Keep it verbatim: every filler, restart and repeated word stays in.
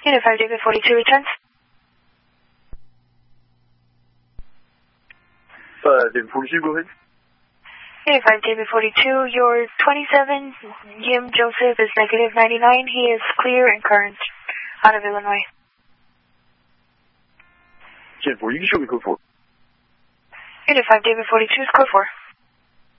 Unit five David forty-two returns. Uh, David forty-two, go ahead. Unit five David forty-two, your twenty-seven Jim Joseph is negative ninety-nine. He is clear and current out of Illinois. ten four, you can show me code four. Unit five David forty-two is code four.